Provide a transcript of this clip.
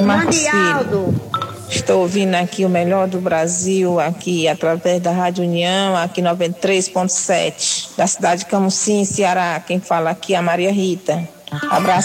Oi, Marcos Filho. Estou ouvindo aqui o melhor do Brasil, aqui através da Rádio União, aqui 93.7, da cidade de Camusim, Ceará. Quem fala aqui é a Maria Rita. Abraço.